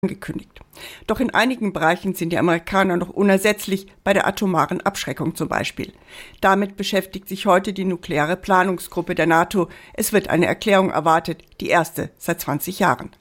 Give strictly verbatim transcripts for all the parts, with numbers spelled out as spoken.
angekündigt. Doch in einigen Bereichen sind die Amerikaner noch unersetzlich, bei der atomaren Abschreckung zum Beispiel. Damit beschäftigt sich heute die nukleare Planungsgruppe der NATO. Es wird eine Erklärung erwartet, die erste seit zwanzig Jahren.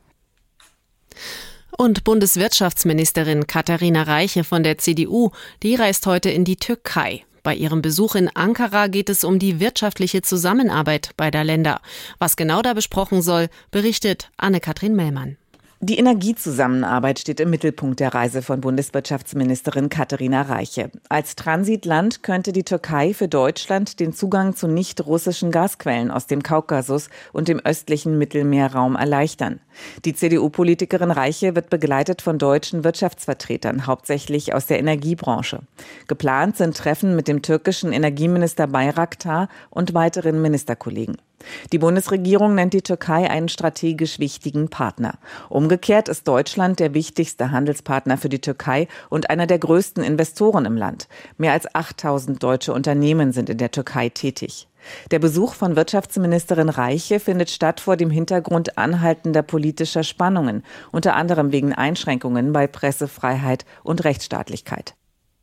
Und Bundeswirtschaftsministerin Katharina Reiche von der C D U, die reist heute in die Türkei. Bei ihrem Besuch in Ankara geht es um die wirtschaftliche Zusammenarbeit beider Länder. Was genau da besprochen soll, berichtet Anne-Kathrin Mellmann. Die Energiezusammenarbeit steht im Mittelpunkt der Reise von Bundeswirtschaftsministerin Katharina Reiche. Als Transitland könnte die Türkei für Deutschland den Zugang zu nicht-russischen Gasquellen aus dem Kaukasus und dem östlichen Mittelmeerraum erleichtern. Die C D U-Politikerin Reiche wird begleitet von deutschen Wirtschaftsvertretern, hauptsächlich aus der Energiebranche. Geplant sind Treffen mit dem türkischen Energieminister Bayraktar und weiteren Ministerkollegen. Die Bundesregierung nennt die Türkei einen strategisch wichtigen Partner. Umgekehrt ist Deutschland der wichtigste Handelspartner für die Türkei und einer der größten Investoren im Land. Mehr als achttausend deutsche Unternehmen sind in der Türkei tätig. Der Besuch von Wirtschaftsministerin Reiche findet statt vor dem Hintergrund anhaltender politischer Spannungen, unter anderem wegen Einschränkungen bei Pressefreiheit und Rechtsstaatlichkeit.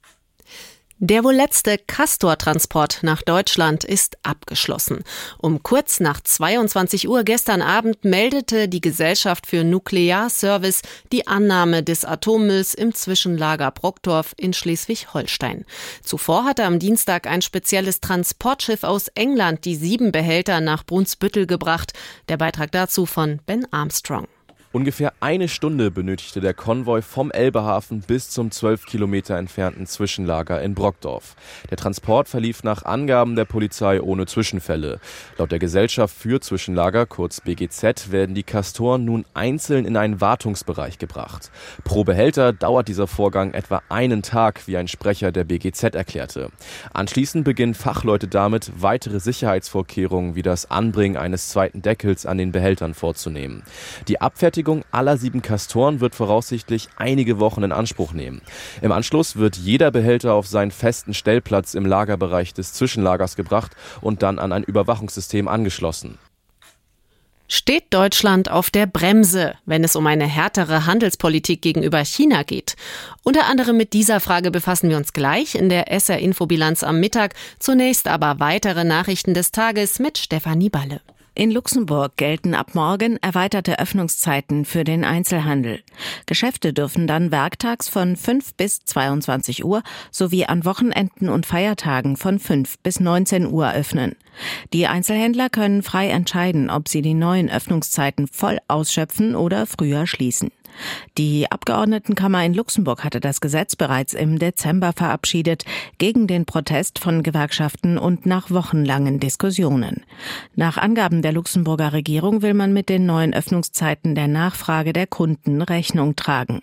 Der wohl letzte Castor-Transport nach Deutschland ist abgeschlossen. Um kurz nach zweiundzwanzig Uhr gestern Abend meldete die Gesellschaft für Nuklearservice die Annahme des Atommülls im Zwischenlager Brockdorf in Schleswig-Holstein. Zuvor hatte am Dienstag ein spezielles Transportschiff aus England die sieben Behälter nach Brunsbüttel gebracht. Der Beitrag dazu von Ben Armstrong. Ungefähr eine Stunde benötigte der Konvoi vom Elbehafen bis zum zwölf Kilometer entfernten Zwischenlager in Brockdorf. Der Transport verlief nach Angaben der Polizei ohne Zwischenfälle. Laut der Gesellschaft für Zwischenlager, kurz B G Z, werden die Castoren nun einzeln in einen Wartungsbereich gebracht. Pro Behälter dauert dieser Vorgang etwa einen Tag, wie ein Sprecher der B G Z erklärte. Anschließend beginnen Fachleute damit, weitere Sicherheitsvorkehrungen wie das Anbringen eines zweiten Deckels an den Behältern vorzunehmen. Die Abfertigung aller sieben Castoren wird voraussichtlich einige Wochen in Anspruch nehmen. Im Anschluss wird jeder Behälter auf seinen festen Stellplatz im Lagerbereich des Zwischenlagers gebracht und dann an ein Überwachungssystem angeschlossen. Steht Deutschland auf der Bremse, wenn es um eine härtere Handelspolitik gegenüber China geht? Unter anderem mit dieser Frage befassen wir uns gleich in der S R-Infobilanz am Mittag. Zunächst aber weitere Nachrichten des Tages mit Stefanie Balle. In Luxemburg gelten ab morgen erweiterte Öffnungszeiten für den Einzelhandel. Geschäfte dürfen dann werktags von fünf bis zweiundzwanzig Uhr sowie an Wochenenden und Feiertagen von fünf bis neunzehn Uhr öffnen. Die Einzelhändler können frei entscheiden, ob sie die neuen Öffnungszeiten voll ausschöpfen oder früher schließen. Die Abgeordnetenkammer in Luxemburg hatte das Gesetz bereits im Dezember verabschiedet, gegen den Protest von Gewerkschaften und nach wochenlangen Diskussionen. Nach Angaben der Luxemburger Regierung will man mit den neuen Öffnungszeiten der Nachfrage der Kunden Rechnung tragen.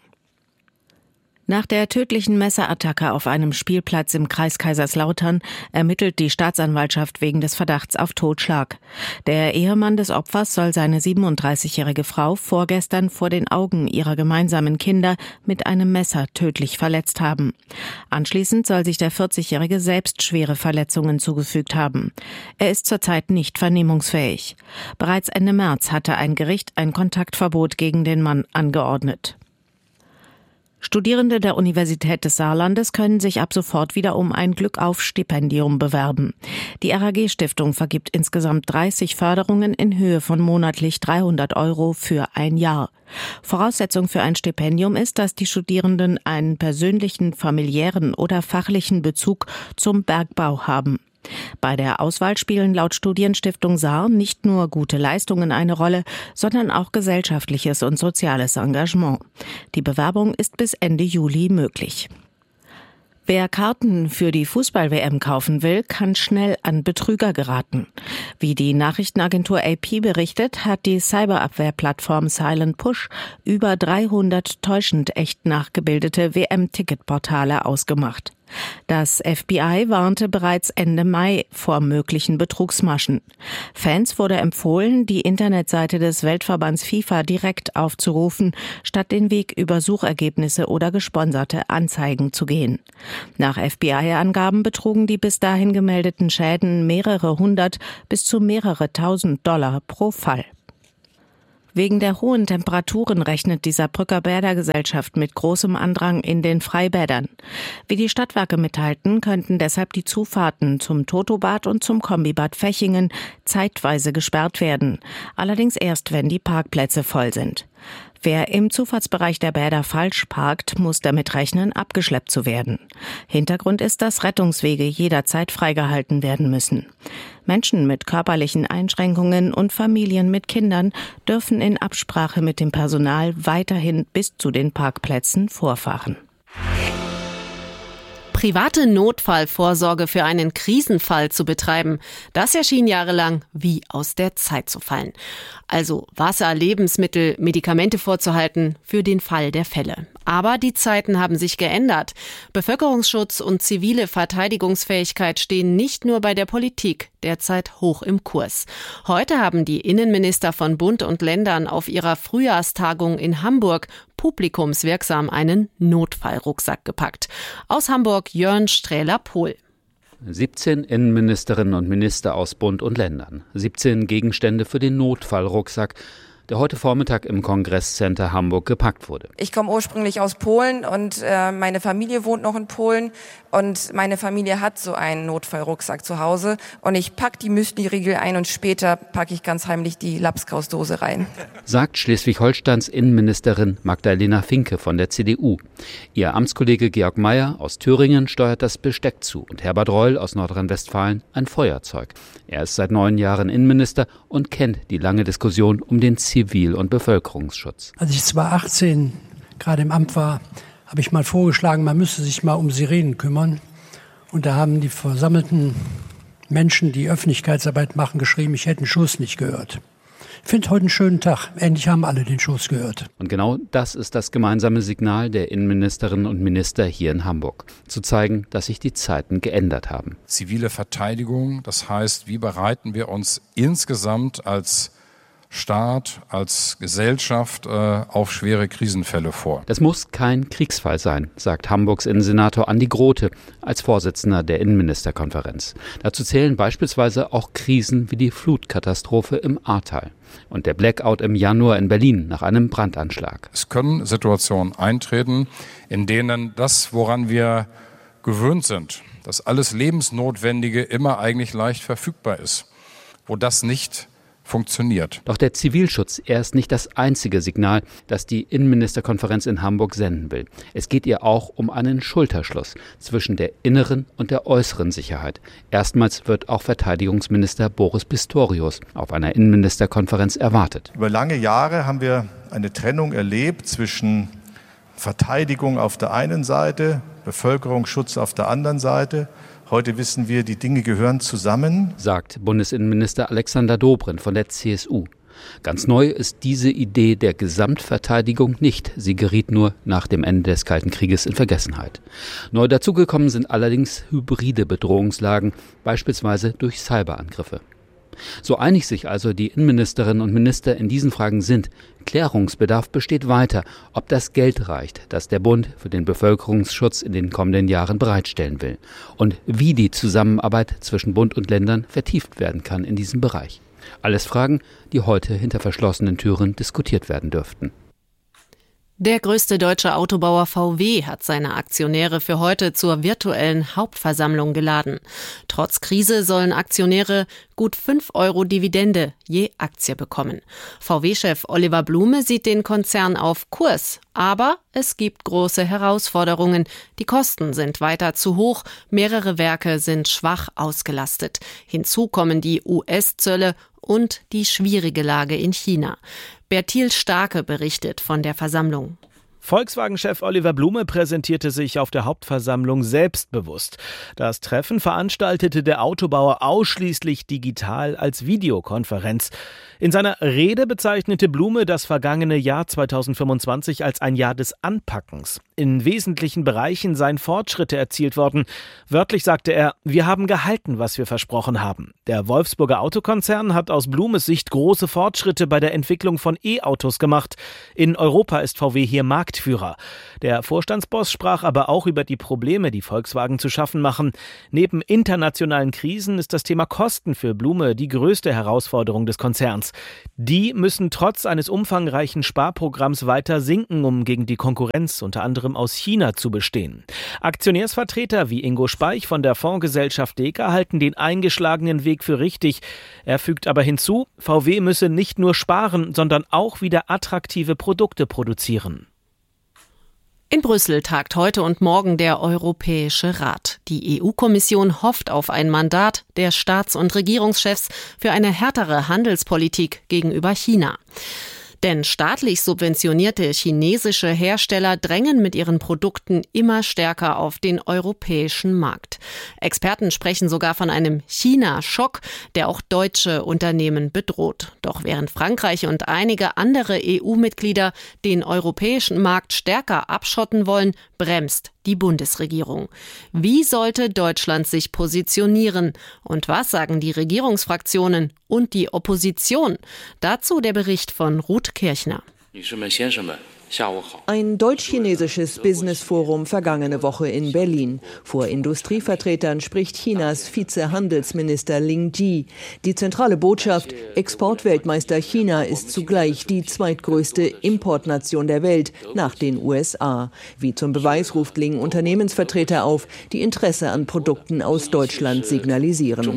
Nach der tödlichen Messerattacke auf einem Spielplatz im Kreis Kaiserslautern ermittelt die Staatsanwaltschaft wegen des Verdachts auf Totschlag. Der Ehemann des Opfers soll seine siebenunddreißigjährige Frau vorgestern vor den Augen ihrer gemeinsamen Kinder mit einem Messer tödlich verletzt haben. Anschließend soll sich der vierzigjährige selbst schwere Verletzungen zugefügt haben. Er ist zurzeit nicht vernehmungsfähig. Bereits Ende März hatte ein Gericht ein Kontaktverbot gegen den Mann angeordnet. Studierende der Universität des Saarlandes können sich ab sofort wieder um ein Glückauf-Stipendium bewerben. Die R A G-Stiftung vergibt insgesamt dreißig Förderungen in Höhe von monatlich dreihundert Euro für ein Jahr. Voraussetzung für ein Stipendium ist, dass die Studierenden einen persönlichen, familiären oder fachlichen Bezug zum Bergbau haben. Bei der Auswahl spielen laut Studienstiftung Saar nicht nur gute Leistungen eine Rolle, sondern auch gesellschaftliches und soziales Engagement. Die Bewerbung ist bis Ende Juli möglich. Wer Karten für die Fußball-W M kaufen will, kann schnell an Betrüger geraten. Wie die Nachrichtenagentur A P berichtet, hat die Cyberabwehrplattform Silent Push über dreihundert täuschend echt nachgebildete W M-Ticketportale ausgemacht. Das F B I warnte bereits Ende Mai vor möglichen Betrugsmaschen. Fans wurde empfohlen, die Internetseite des Weltverbands FIFA direkt aufzurufen, statt den Weg über Suchergebnisse oder gesponserte Anzeigen zu gehen. Nach F B I-Angaben betrugen die bis dahin gemeldeten Schäden mehrere hundert bis zu mehrere tausend Dollar pro Fall. Wegen der hohen Temperaturen rechnet die Saarbrücker Bädergesellschaft mit großem Andrang in den Freibädern. Wie die Stadtwerke mitteilten, könnten deshalb die Zufahrten zum Totobad und zum Kombibad Fechingen zeitweise gesperrt werden. Allerdings erst, wenn die Parkplätze voll sind. Wer im Zufahrtsbereich der Bäder falsch parkt, muss damit rechnen, abgeschleppt zu werden. Hintergrund ist, dass Rettungswege jederzeit freigehalten werden müssen. Menschen mit körperlichen Einschränkungen und Familien mit Kindern dürfen in Absprache mit dem Personal weiterhin bis zu den Parkplätzen vorfahren. Private Notfallvorsorge für einen Krisenfall zu betreiben, das erschien jahrelang wie aus der Zeit zu fallen. Also Wasser, Lebensmittel, Medikamente vorzuhalten für den Fall der Fälle. Aber die Zeiten haben sich geändert. Bevölkerungsschutz und zivile Verteidigungsfähigkeit stehen nicht nur bei der Politik derzeit hoch im Kurs. Heute haben die Innenminister von Bund und Ländern auf ihrer Frühjahrstagung in Hamburg publikumswirksam einen Notfallrucksack gepackt. Aus Hamburg Jörn Strähler-Pohl. siebzehn Innenministerinnen und Minister aus Bund und Ländern. siebzehn Gegenstände für den Notfallrucksack, der heute Vormittag im Kongresscenter Hamburg gepackt wurde. Ich komme ursprünglich aus Polen und äh, meine Familie wohnt noch in Polen und meine Familie hat so einen Notfallrucksack zu Hause und ich packe die Müsli-Riegel ein und später packe ich ganz heimlich die Lapskausdose rein. Sagt Schleswig-Holsteins Innenministerin Magdalena Finke von der C D U. Ihr Amtskollege Georg Mayer aus Thüringen steuert das Besteck zu und Herbert Reul aus Nordrhein-Westfalen ein Feuerzeug. Er ist seit neun Jahren Innenminister und kennt die lange Diskussion um den Zivil- und Bevölkerungsschutz. Als ich zweitausendachtzehn gerade im Amt war, habe ich mal vorgeschlagen, man müsste sich mal um Sirenen kümmern. Und da haben die versammelten Menschen, die Öffentlichkeitsarbeit machen, geschrieben, ich hätte den Schuss nicht gehört. Ich finde heute einen schönen Tag. Endlich haben alle den Schuss gehört. Und genau das ist das gemeinsame Signal der Innenministerinnen und Minister hier in Hamburg. Zu zeigen, dass sich die Zeiten geändert haben. Zivile Verteidigung, das heißt, wie bereiten wir uns insgesamt als Staat, als Gesellschaft äh, auf schwere Krisenfälle vor. Das muss kein Kriegsfall sein, sagt Hamburgs Innensenator Andi Grote als Vorsitzender der Innenministerkonferenz. Dazu zählen beispielsweise auch Krisen wie die Flutkatastrophe im Ahrtal und der Blackout im Januar in Berlin nach einem Brandanschlag. Es können Situationen eintreten, in denen das, woran wir gewöhnt sind, dass alles Lebensnotwendige immer eigentlich leicht verfügbar ist, wo das nicht funktioniert. Doch der Zivilschutz, er ist nicht das einzige Signal, das die Innenministerkonferenz in Hamburg senden will. Es geht ihr auch um einen Schulterschluss zwischen der inneren und der äußeren Sicherheit. Erstmals wird auch Verteidigungsminister Boris Pistorius auf einer Innenministerkonferenz erwartet. Über lange Jahre haben wir eine Trennung erlebt zwischen Verteidigung auf der einen Seite, Bevölkerungsschutz auf der anderen Seite. Heute wissen wir, die Dinge gehören zusammen, sagt Bundesinnenminister Alexander Dobrindt von der C S U. Ganz neu ist diese Idee der Gesamtverteidigung nicht. Sie geriet nur nach dem Ende des Kalten Krieges in Vergessenheit. Neu dazugekommen sind allerdings hybride Bedrohungslagen, beispielsweise durch Cyberangriffe. So einig sich also die Innenministerinnen und Minister in diesen Fragen sind, Klärungsbedarf besteht weiter, ob das Geld reicht, das der Bund für den Bevölkerungsschutz in den kommenden Jahren bereitstellen will und wie die Zusammenarbeit zwischen Bund und Ländern vertieft werden kann in diesem Bereich. Alles Fragen, die heute hinter verschlossenen Türen diskutiert werden dürften. Der größte deutsche Autobauer V W hat seine Aktionäre für heute zur virtuellen Hauptversammlung geladen. Trotz Krise sollen Aktionäre gut fünf Euro Dividende je Aktie bekommen. V W-Chef Oliver Blume sieht den Konzern auf Kurs, aber es gibt große Herausforderungen. Die Kosten sind weiter zu hoch, mehrere Werke sind schwach ausgelastet. Hinzu kommen die U S-Zölle und die schwierige Lage in China. Bertil Starke berichtet von der Versammlung. Volkswagen-Chef Oliver Blume präsentierte sich auf der Hauptversammlung selbstbewusst. Das Treffen veranstaltete der Autobauer ausschließlich digital als Videokonferenz. In seiner Rede bezeichnete Blume das vergangene Jahr zweitausendfünfundzwanzig als ein Jahr des Anpackens. In wesentlichen Bereichen seien Fortschritte erzielt worden. Wörtlich sagte er, wir haben gehalten, was wir versprochen haben. Der Wolfsburger Autokonzern hat aus Blumes Sicht große Fortschritte bei der Entwicklung von E-Autos gemacht. In Europa ist V W hier Marktführer. Marktführer. Der Vorstandsboss sprach aber auch über die Probleme, die Volkswagen zu schaffen machen. Neben internationalen Krisen ist das Thema Kosten für Blume die größte Herausforderung des Konzerns. Die müssen trotz eines umfangreichen Sparprogramms weiter sinken, um gegen die Konkurrenz unter anderem aus China zu bestehen. Aktionärsvertreter wie Ingo Speich von der Fondsgesellschaft Deka halten den eingeschlagenen Weg für richtig. Er fügt aber hinzu, V W müsse nicht nur sparen, sondern auch wieder attraktive Produkte produzieren. In Brüssel tagt heute und morgen der Europäische Rat. Die E U-Kommission hofft auf ein Mandat der Staats- und Regierungschefs für eine härtere Handelspolitik gegenüber China. Denn staatlich subventionierte chinesische Hersteller drängen mit ihren Produkten immer stärker auf den europäischen Markt. Experten sprechen sogar von einem China-Schock, der auch deutsche Unternehmen bedroht. Doch während Frankreich und einige andere E U-Mitglieder den europäischen Markt stärker abschotten wollen, bremst die Bundesregierung. Wie sollte Deutschland sich positionieren? Und was sagen die Regierungsfraktionen und die Opposition? Dazu der Bericht von Ruth Kirchner. Ein deutsch-chinesisches Business-Forum vergangene Woche in Berlin. Vor Industrievertretern spricht Chinas Vizehandelsminister Ling Ji. Die zentrale Botschaft: Exportweltmeister China ist zugleich die zweitgrößte Importnation der Welt nach den U S A. Wie zum Beweis ruft Ling Unternehmensvertreter auf, die Interesse an Produkten aus Deutschland signalisieren.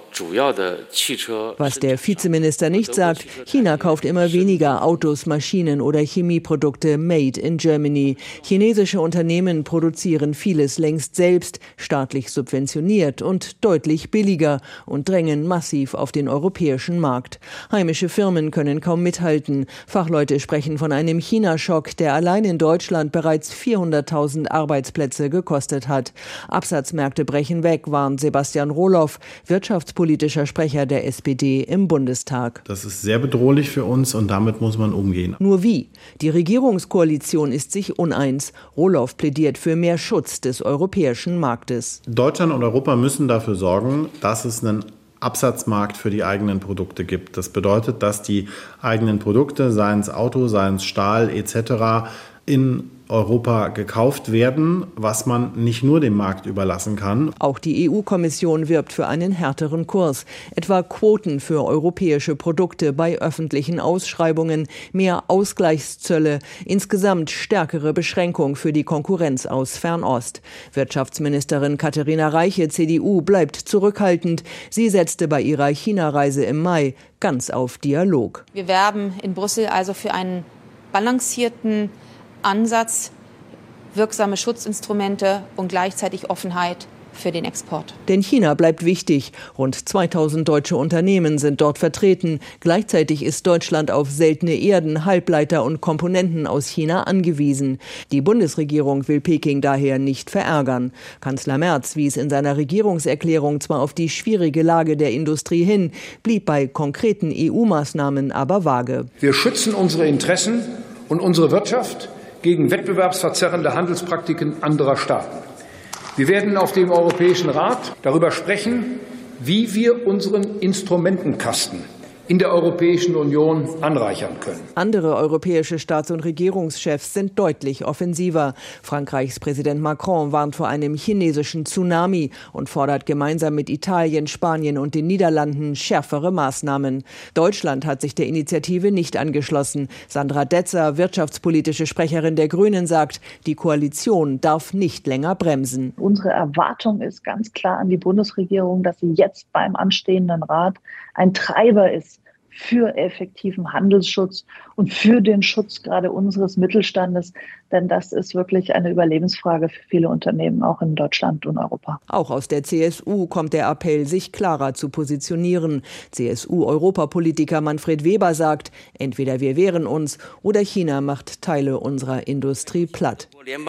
Was der Vizeminister nicht sagt: China kauft immer weniger Autos, Maschinen oder Chemieprodukte made in Germany. Chinesische Unternehmen produzieren vieles längst selbst, staatlich subventioniert und deutlich billiger und drängen massiv auf den europäischen Markt. Heimische Firmen können kaum mithalten. Fachleute sprechen von einem China-Schock, der allein in Deutschland bereits vierhunderttausend Arbeitsplätze gekostet hat. Absatzmärkte brechen weg, warnt Sebastian Rohloff, wirtschaftspolitischer Sprecher der S P D im Bundestag. Das ist sehr bedrohlich für uns und damit muss man umgehen. Nur wie? Die Regierung Die Regierungskoalition ist sich uneins. Rohloff plädiert für mehr Schutz des europäischen Marktes. Deutschland und Europa müssen dafür sorgen, dass es einen Absatzmarkt für die eigenen Produkte gibt. Das bedeutet, dass die eigenen Produkte, seien es Auto, seien es Stahl et cetera, in Europa gekauft werden, was man nicht nur dem Markt überlassen kann. Auch die E U-Kommission wirbt für einen härteren Kurs. Etwa Quoten für europäische Produkte bei öffentlichen Ausschreibungen, mehr Ausgleichszölle, insgesamt stärkere Beschränkung für die Konkurrenz aus Fernost. Wirtschaftsministerin Katharina Reiche, C D U, bleibt zurückhaltend. Sie setzte bei ihrer China-Reise im Mai ganz auf Dialog. Wir werben in Brüssel also für einen balancierten Ansatz, wirksame Schutzinstrumente und gleichzeitig Offenheit für den Export. Denn China bleibt wichtig. Rund zweitausend deutsche Unternehmen sind dort vertreten. Gleichzeitig ist Deutschland auf seltene Erden, Halbleiter und Komponenten aus China angewiesen. Die Bundesregierung will Peking daher nicht verärgern. Kanzler Merz wies in seiner Regierungserklärung zwar auf die schwierige Lage der Industrie hin, blieb bei konkreten E U-Maßnahmen aber vage. Wir schützen unsere Interessen und unsere Wirtschaft gegen wettbewerbsverzerrende Handelspraktiken anderer Staaten. Wir werden auf dem Europäischen Rat darüber sprechen, wie wir unseren Instrumentenkasten in der Europäischen Union anreichern können. Andere europäische Staats- und Regierungschefs sind deutlich offensiver. Frankreichs Präsident Macron warnt vor einem chinesischen Tsunami und fordert gemeinsam mit Italien, Spanien und den Niederlanden schärfere Maßnahmen. Deutschland hat sich der Initiative nicht angeschlossen. Sandra Detzer, wirtschaftspolitische Sprecherin der Grünen, sagt, die Koalition darf nicht länger bremsen. Unsere Erwartung ist ganz klar an die Bundesregierung, dass sie jetzt beim anstehenden Rat ein Treiber ist für effektiven Handelsschutz und für den Schutz gerade unseres Mittelstandes. Denn das ist wirklich eine Überlebensfrage für viele Unternehmen, auch in Deutschland und Europa. Auch aus der C S U kommt der Appell, sich klarer zu positionieren. C S U-Europapolitiker Manfred Weber sagt, entweder wir wehren uns oder China macht Teile unserer Industrie platt.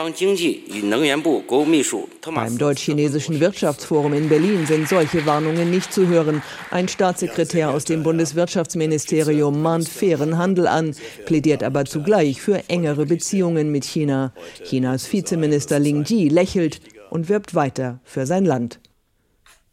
Beim Deutsch-Chinesischen Wirtschaftsforum in Berlin sind solche Warnungen nicht zu hören. Ein Staatssekretär aus dem Bundeswirtschaftsministerium mahnt fairen Handel an, plädiert aber zugleich für engere Beziehungen mit China. Chinas Vizeminister Ling Ji lächelt und wirbt weiter für sein Land.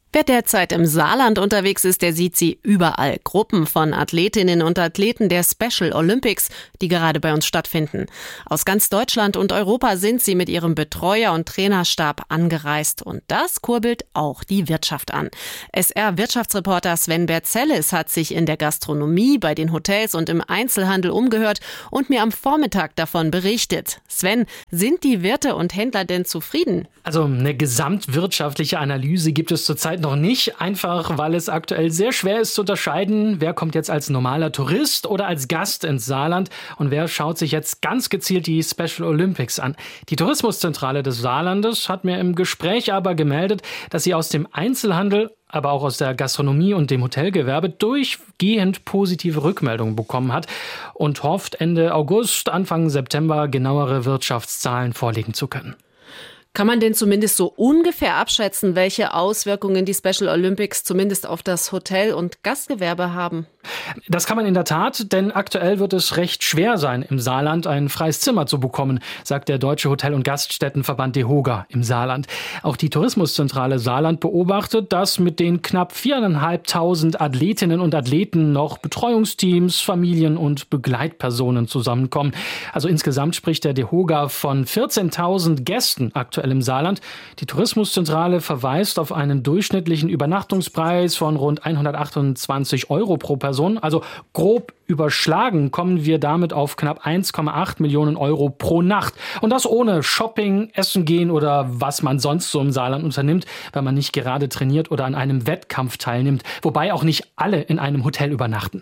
Wer derzeit im Saarland unterwegs ist, der sieht sie überall. Gruppen von Athletinnen und Athleten der Special Olympics, die gerade bei uns stattfinden. Aus ganz Deutschland und Europa sind sie mit ihrem Betreuer und Trainerstab angereist. Und das kurbelt auch die Wirtschaft an. S R-Wirtschaftsreporter Sven Berzellis hat sich in der Gastronomie, bei den Hotels und im Einzelhandel umgehört und mir am Vormittag davon berichtet. Sven, sind die Wirte und Händler denn zufrieden? Also eine gesamtwirtschaftliche Analyse gibt es zurzeit noch nicht, einfach weil es aktuell sehr schwer ist zu unterscheiden, wer kommt jetzt als normaler Tourist oder als Gast ins Saarland und wer schaut sich jetzt ganz gezielt die Special Olympics an. Die Tourismuszentrale des Saarlandes hat mir im Gespräch aber gemeldet, dass sie aus dem Einzelhandel, aber auch aus der Gastronomie und dem Hotelgewerbe durchgehend positive Rückmeldungen bekommen hat und hofft, Ende August, Anfang September genauere Wirtschaftszahlen vorlegen zu können. Kann man denn zumindest so ungefähr abschätzen, welche Auswirkungen die Special Olympics zumindest auf das Hotel- und Gastgewerbe haben? Das kann man in der Tat, denn aktuell wird es recht schwer sein, im Saarland ein freies Zimmer zu bekommen, sagt der Deutsche Hotel- und Gaststättenverband DEHOGA im Saarland. Auch die Tourismuszentrale Saarland beobachtet, dass mit den knapp viertausendfünfhundert Athletinnen und Athleten noch Betreuungsteams, Familien und Begleitpersonen zusammenkommen. Also insgesamt spricht der DEHOGA von vierzehntausend Gästen aktuell im Saarland. Die Tourismuszentrale verweist auf einen durchschnittlichen Übernachtungspreis von rund hundertachtundzwanzig Euro pro Person. Also grob überschlagen kommen wir damit auf knapp eins Komma acht Millionen Euro pro Nacht. Und das ohne Shopping, Essen gehen oder was man sonst so im Saarland unternimmt, wenn man nicht gerade trainiert oder an einem Wettkampf teilnimmt. Wobei auch nicht alle in einem Hotel übernachten.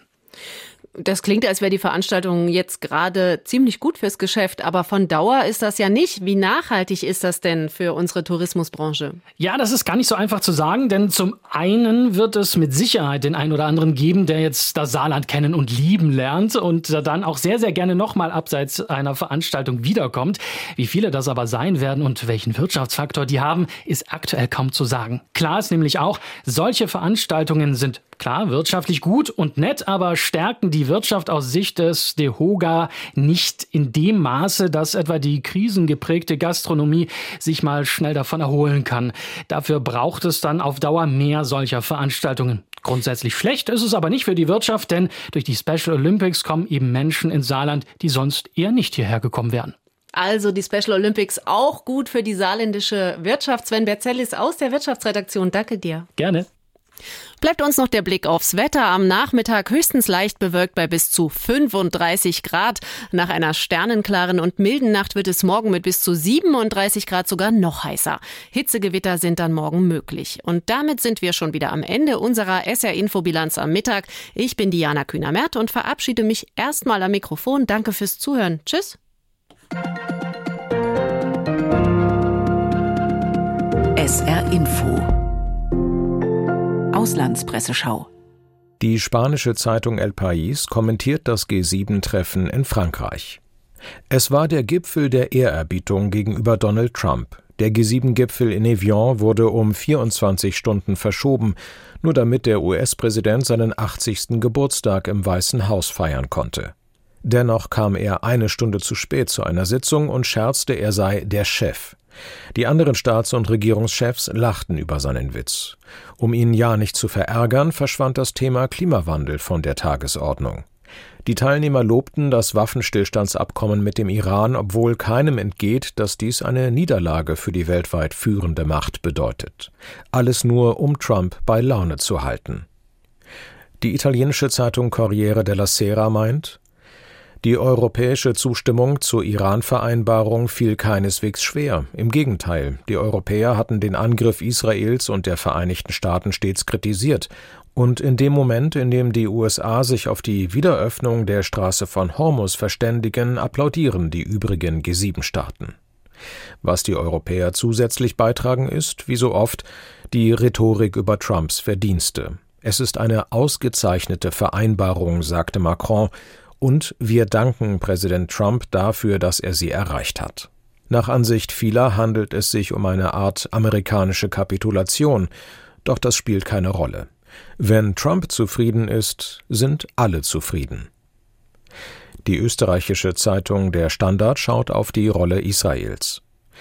Das klingt, als wäre die Veranstaltung jetzt gerade ziemlich gut fürs Geschäft, aber von Dauer ist das ja nicht. Wie nachhaltig ist das denn für unsere Tourismusbranche? Ja, das ist gar nicht so einfach zu sagen, denn zum einen wird es mit Sicherheit den einen oder anderen geben, der jetzt das Saarland kennen und lieben lernt und dann auch sehr, sehr gerne nochmal abseits einer Veranstaltung wiederkommt. Wie viele das aber sein werden und welchen Wirtschaftsfaktor die haben, ist aktuell kaum zu sagen. Klar ist nämlich auch, solche Veranstaltungen sind klar wirtschaftlich gut und nett, aber stärken die Wirtschaft aus Sicht des DEHOGA nicht in dem Maße, dass etwa die krisengeprägte Gastronomie sich mal schnell davon erholen kann. Dafür braucht es dann auf Dauer mehr solcher Veranstaltungen. Grundsätzlich schlecht ist es aber nicht für die Wirtschaft, denn durch die Special Olympics kommen eben Menschen ins Saarland, die sonst eher nicht hierher gekommen wären. Also die Special Olympics auch gut für die saarländische Wirtschaft. Sven Berzellis aus der Wirtschaftsredaktion, danke dir. Gerne. Bleibt uns noch der Blick aufs Wetter. Am Nachmittag höchstens leicht bewölkt bei bis zu fünfunddreißig Grad. Nach einer sternenklaren und milden Nacht wird es morgen mit bis zu siebenunddreißig Grad sogar noch heißer. Hitzegewitter sind dann morgen möglich. Und damit sind wir schon wieder am Ende unserer S R-Infobilanz am Mittag. Ich bin Diana Kühner-Merth und verabschiede mich erstmal am Mikrofon. Danke fürs Zuhören. Tschüss. S R-Info Auslandspresseschau. Die spanische Zeitung El País kommentiert das G sieben Treffen in Frankreich. Es war der Gipfel der Ehrerbietung gegenüber Donald Trump. Der G sieben Gipfel in Evian wurde um vierundzwanzig Stunden verschoben, nur damit der U S-Präsident seinen achtzigsten Geburtstag im Weißen Haus feiern konnte. Dennoch kam er eine Stunde zu spät zu einer Sitzung und scherzte, er sei der Chef. Die anderen Staats- und Regierungschefs lachten über seinen Witz. Um ihn ja nicht zu verärgern, verschwand das Thema Klimawandel von der Tagesordnung. Die Teilnehmer lobten das Waffenstillstandsabkommen mit dem Iran, obwohl keinem entgeht, dass dies eine Niederlage für die weltweit führende Macht bedeutet. Alles nur, um Trump bei Laune zu halten. Die italienische Zeitung Corriere della Sera meint: Die europäische Zustimmung zur Iran-Vereinbarung fiel keineswegs schwer. Im Gegenteil, die Europäer hatten den Angriff Israels und der Vereinigten Staaten stets kritisiert. Und in dem Moment, in dem die U S A sich auf die Wiederöffnung der Straße von Hormuz verständigen, applaudieren die übrigen G sieben Staaten. Was die Europäer zusätzlich beitragen, ist, wie so oft, die Rhetorik über Trumps Verdienste. Es ist eine ausgezeichnete Vereinbarung, sagte Macron, und wir danken Präsident Trump dafür, dass er sie erreicht hat. Nach Ansicht vieler handelt es sich um eine Art amerikanische Kapitulation, doch das spielt keine Rolle. Wenn Trump zufrieden ist, sind alle zufrieden. Die österreichische Zeitung Der Standard schaut auf die Rolle Israels.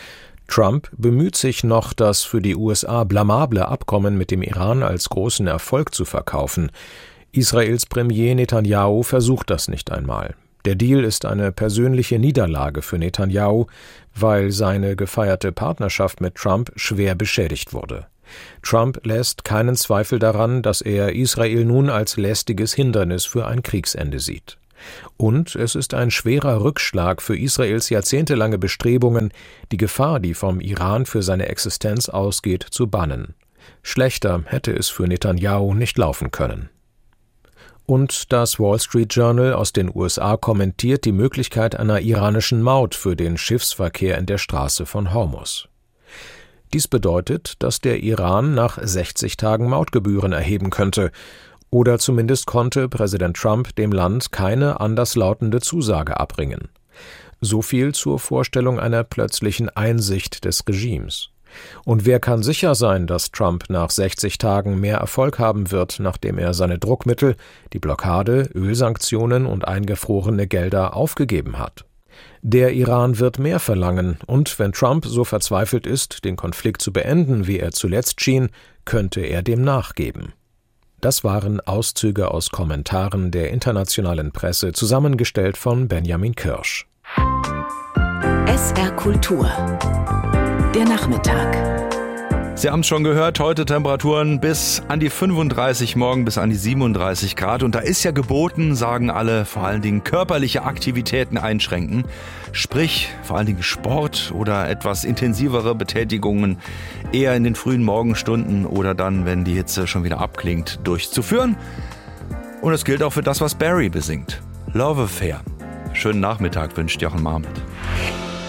Trump bemüht sich noch, das für die U S A blamable Abkommen mit dem Iran als großen Erfolg zu verkaufen. Israels Premier Netanyahu versucht das nicht einmal. Der Deal ist eine persönliche Niederlage für Netanyahu, weil seine gefeierte Partnerschaft mit Trump schwer beschädigt wurde. Trump lässt keinen Zweifel daran, dass er Israel nun als lästiges Hindernis für ein Kriegsende sieht. Und es ist ein schwerer Rückschlag für Israels jahrzehntelange Bestrebungen, die Gefahr, die vom Iran für seine Existenz ausgeht, zu bannen. Schlechter hätte es für Netanyahu nicht laufen können. Und das Wall Street Journal aus den U S A kommentiert die Möglichkeit einer iranischen Maut für den Schiffsverkehr in der Straße von Hormuz. Dies bedeutet, dass der Iran nach sechzig Tagen Mautgebühren erheben könnte. Oder zumindest konnte Präsident Trump dem Land keine anderslautende Zusage abbringen. So viel zur Vorstellung einer plötzlichen Einsicht des Regimes. Und wer kann sicher sein, dass Trump nach sechzig Tagen mehr Erfolg haben wird, nachdem er seine Druckmittel, die Blockade, Ölsanktionen und eingefrorene Gelder aufgegeben hat? Der Iran wird mehr verlangen, und wenn Trump so verzweifelt ist, den Konflikt zu beenden, wie er zuletzt schien, könnte er dem nachgeben. Das waren Auszüge aus Kommentaren der internationalen Presse, zusammengestellt von Benjamin Kirsch. S R Kultur. Der Nachmittag. Sie haben es schon gehört, heute Temperaturen bis an die fünfunddreißig, morgen bis an die siebenunddreißig Grad. Und da ist ja geboten, sagen alle, vor allen Dingen körperliche Aktivitäten einschränken. Sprich, vor allen Dingen Sport oder etwas intensivere Betätigungen eher in den frühen Morgenstunden oder dann, wenn die Hitze schon wieder abklingt, durchzuführen. Und es gilt auch für das, was Barry besingt. Love Affair. Schönen Nachmittag wünscht Jochen Marmit.